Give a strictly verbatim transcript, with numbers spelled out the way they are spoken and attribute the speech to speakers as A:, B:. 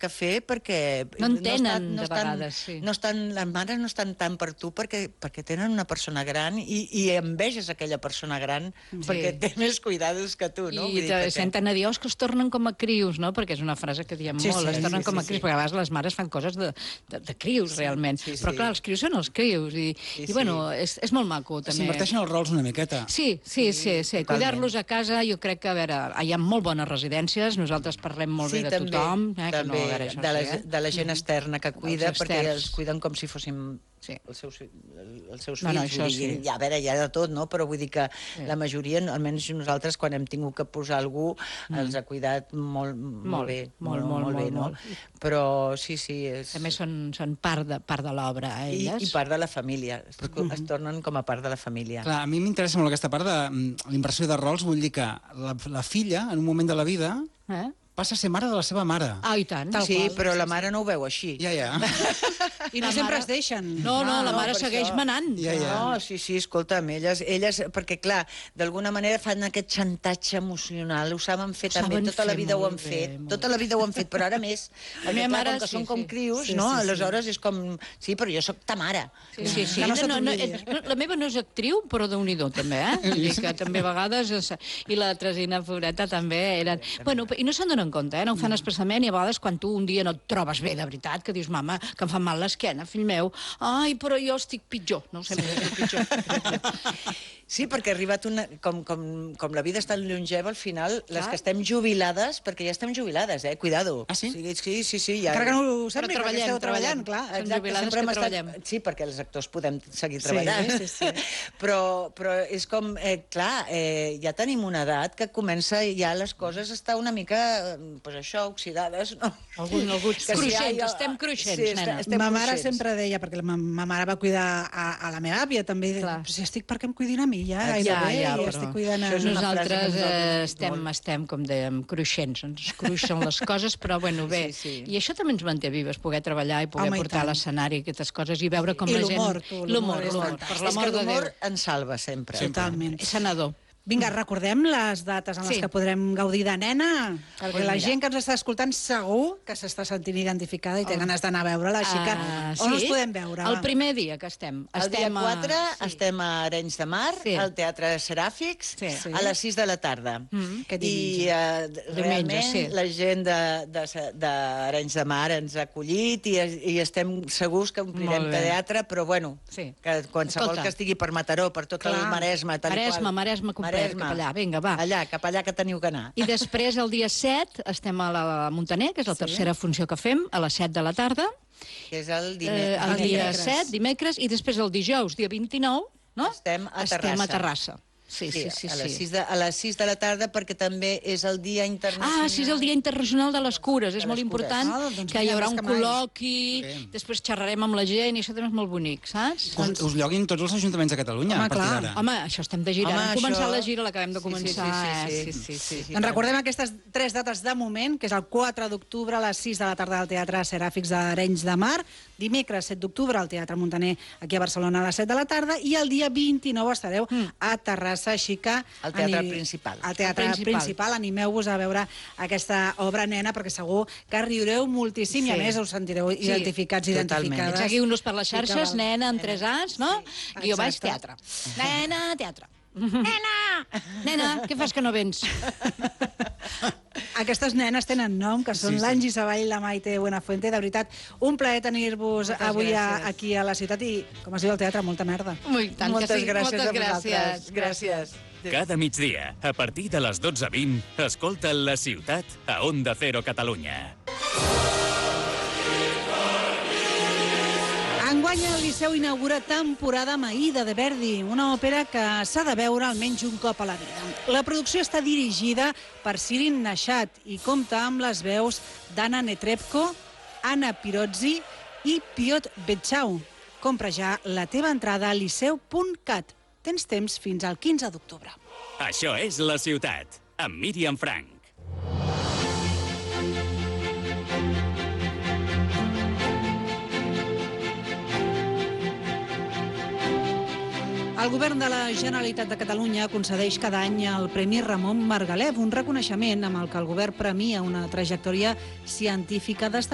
A: que fer perquè...
B: No entenen,
A: estan, no
B: de
A: estan,
B: vegades, sí.
A: No estan, les mares no estan tant per tu perquè, perquè tenen una persona gran i, i enveges aquella persona gran
B: Sí.
A: perquè té més cuidados que tu, no?
B: I
A: Vull dir,
B: te
A: perquè...
B: senten a dir, oh, és que es tornen com a crius, no? Perquè és una frase que diem
C: Sí,
B: molt,
C: sí,
B: es tornen
A: sí,
B: com a
A: sí,
B: crius,
A: sí.
B: perquè a vegades les mares fan coses de, de, de crius, realment.
A: sí,
B: Però
A: sí.
B: clar, els crius són els crius, i,
A: Sí,
B: i bueno,
A: sí.
B: és, és molt maco, també.
D: S'inverteixen els rols una miqueta.
B: Sí, sí, sí, sí.
A: totalment.
B: Cuidar-los a casa, jo crec que, a veure, hi ha molt bones residències, nosaltres parlem molt
A: Sí,
B: bé de
A: també,
B: tothom, eh, que no,
A: també,
B: a veure, això
A: de, la,
B: sí, eh?
A: de la gent externa que cuida,
B: Els
A: perquè
B: externs.
A: els cuiden com si fóssim
B: Sí.
A: els seus, els seus
B: No,
A: fills.
B: no, això
A: vull dir,
B: sí.
A: ja, a veure, hi ha de tot, no? Però vull dir que
B: Sí.
A: la majoria, almenys nosaltres, quan hem tingut que posar algú,
B: Mm.
A: els ha cuidat molt, molt,
B: Molt,
A: bé.
B: molt, molt,
A: bé,
B: molt,
A: no?
B: molt.
A: Però sí, sí, és...
B: També són, són part de, part de l'obra, eh,
A: I,
B: elles.
A: I part de la família. Es, es tornen com a part de la família.
D: Clar, a mi m'interessa molt aquesta part de mm, l'inversió de rols, vull dir que la, la filla, en un moment de la vida,
B: Eh?
D: passa a ser mare de la seva mare.
B: Ah, i tant.
C: Tal
A: Sí,
C: qual,
A: però la mare no ho veu així.
D: Ja, ja.
C: I no
B: La
C: sempre
B: mare-
C: es deixen.
B: No, no,
A: Ah,
B: la
A: no,
B: mare
A: per
B: segueix
A: això.
B: manant.
D: Ja, ja.
A: No, sí, sí, escolta'm, elles, elles perquè clar, d'alguna manera fan aquest xantatge emocional, ho saben fer
B: Ho
A: també,
B: saben
A: tota la
B: fer
A: vida ho
B: molt
A: han
B: bé,
A: fet,
B: molt
A: tota la vida ho han fet, però ara més,
B: La
A: perquè
B: meva
A: clar,
B: mare,
A: com que
B: sí,
A: són com
B: sí.
A: crius,
C: Sí,
A: no?
C: sí, sí.
A: Aleshores és com, sí, però jo sóc ta mare.
B: Sí, sí, sí.
C: Que no
B: No,
C: se
B: no, no,
C: t'oblidi,
B: eh, no, la meva no és actriu, però déu-n'hi-do, també, eh? Vull dir que també a vegades... És... I la Tresina, pobreta, també eren... Bueno, i no se'n donen compte, eh? No ho fan expressament, i a vegades quan tu un dia no et trobes bé, de veritat, que dius, mama, que em fa mal l'esquena, fill meu, ai, però jo estic pitjor. No ho sé, estic pitjor.
A: Sí, perquè ha arribat una... Com, com, com la vida és tan longeva, al final, les
B: Clar.
A: que estem jubilades, perquè ja estem jubilades, eh? Cuidado.
D: Ah, sí?
A: Sí, sí, sí. sí ja...
C: Encara que no ho sembli,
B: Però
C: perquè
B: treballem,
C: esteu treballant,
B: treballem.
C: clar.
B: Som jubilades
A: sempre
B: que
A: hem estat-
B: treballem.
A: Sí, perquè els actors podem seguir
C: Sí,
A: treballant.
C: sí, sí.
A: però, però és com, eh, clar, eh, ja tenim una edat que comença ja les coses a estar una mica, eh, pues això, oxidades, no?
B: Algun, alguns
A: Que si
B: cruixents,
A: ja-
B: estem cruixents,
A: sí,
B: nena.
A: estem
C: Ma mare
A: cruixents.
C: sempre deia, perquè la ma, ma mare va cuidar a, a la meva àvia, també,
B: Clar.
C: però si estic perquè em cuidin a mi, ja,
A: Ja,
C: gairebé,
B: ja,
C: ja,
B: però
C: estic cuidant a...
A: això és una frase
B: Nosaltres
A: que ens
B: eh,
A: dona
B: estem,
A: molt.
B: estem, com dèiem, cruixents, ens cruixen les coses, però bueno, bé.
A: Sí, sí.
B: I això també ens manté vives, poder treballar i poder
C: Home, i
B: portar a
C: tant.
B: l'escenari aquestes coses i veure com
C: I
B: la gent...
C: l'humor, tu, l'humor és
B: l'humor,
C: fantàstic.
B: per
A: És
B: l'amor
A: que
B: de Déu.
A: l'humor ens salva sempre.
C: Totalment.
B: És sanador.
C: Vinga, recordem les dates en les
B: Sí.
C: que podrem gaudir de nena, perquè
A: Pues
C: la
A: mira.
C: gent que ens està escoltant segur que s'està sentint identificada i té ganes d'anar a veure-la, així que
B: Ah,
C: on
B: sí?
C: ens podem veure?
B: El
C: va?
B: primer dia que estem.
A: El dia
B: estem a-
A: quatre
B: sí.
A: estem a Arenys de Mar,
B: Sí.
A: al Teatre Seràfics,
B: Sí.
A: a les sis de la tarda.
B: Mm.
C: Aquest
A: I
C: diumenge.
A: uh,
B: Diumenge,
A: realment
B: sí.
A: la gent de- de- d'Arenys de, de Mar ens ha acollit i, i estem segurs que omplirem
B: Molt bé.
A: teatre, però bueno,
B: Sí.
A: que qualsevol
B: Escolta.
A: que estigui per Mataró, per tot
C: Clar.
A: el Maresme, tal i
B: Maresme,
A: qual.
B: Maresme complet, cap allà. Vinga, va.
A: Allà, cap allà que teniu que anar.
B: I després, el dia set, estem a la Montaner, que és la tercera funció que fem, a les set de la tarda.
A: Que és el
B: Eh,
A: dimecres.
B: el dia
C: dimecres.
B: set, dimecres, i després el dijous, dia vint-i-nou, no?
A: Estem a
B: Estem a
A: Terrassa.
B: Terrassa. Sí, sí, sí.
A: a, les
B: sí.
A: sis de, a les sis de la tarda, perquè també és el Dia Internacional...
B: Ah, sí, és el Dia Internacional de les Cures. És
A: De
B: molt
A: les cures.
B: important
C: Ah, doncs
B: que hi
C: vinga,
B: haurà
C: més
B: un
C: que mai.
B: col·loqui,
D: Sí.
B: després xerrarem amb la gent, i això també és molt bonic, saps?
D: Us, us lloguin tots els ajuntaments de Catalunya,
C: Home,
D: a partir
C: clar.
D: d'ara.
B: Home, això estem de gira.
A: Home,
B: Hem començat
A: això-
B: la gira, l'acabem de
A: Sí, sí,
B: començar.
A: sí, sí,
B: eh?
A: sí, sí, sí, sí.
C: Doncs recordem aquestes tres dates de moment, que és el quatre d'octubre a les sis de la tarda al Teatre Seràfics d'Arenys de Mar, dimecres set d'octubre al Teatre Montaner aquí a Barcelona a les set de la tarda, i el dia vint-i-nou estareu a Terrassa, així que...
A: Al Teatre
C: ani-
A: Principal.
C: Al Teatre
B: Al
C: Principal.
B: Principal.
C: Animeu-vos a veure aquesta obra, nena, perquè segur que riureu moltíssim i a
B: Sí.
C: més us sentireu
B: Sí,
C: identificats i
A: totalment.
C: identificades.
B: Seguiu-nos per les
C: Sí que
B: xarxes,
C: val.
B: nena, amb tres As, no?
C: Sí,
B: Guió baix,
C: exacte.
B: teatre. Nena, teatre. Nena! Nena, què fas que no vens?
C: Aquestes nenes tenen nom, que són
D: Sí, sí.
C: l'Angi Savall i la Maite Buenafuente. De veritat, un plaer tenir-vos
A: Moltes
C: avui a,
A: gràcies.
C: aquí a la ciutat i, com es diu al teatre, molta merda.
B: Ui, tant
A: Moltes
B: que sí.
A: gràcies
B: Moltes
A: a vosaltres.
B: gràcies.
A: Gràcies.
E: Cada migdia, a partir de les dotze vint, escolta La Ciutat a Onda Cero Catalunya.
C: Enguany el Liceu inaugura temporada amb Aida de Verdi, una òpera que s'ha de veure almenys un cop a la vida. La producció està dirigida per Sirin Nashat i compta amb les veus d'Anna Netrebko, Anna Pirozzi i Piotr Betchau. Compra ja la teva entrada a liceu punt cat. Tens temps fins al quinze d'octubre.
E: Això és La Ciutat, amb Míriam Frank.
C: El govern de la Generalitat de Catalunya concedeix cada any el Premi Ramon Margalef, un reconeixement amb el que el govern premia una trajectòria científica destacada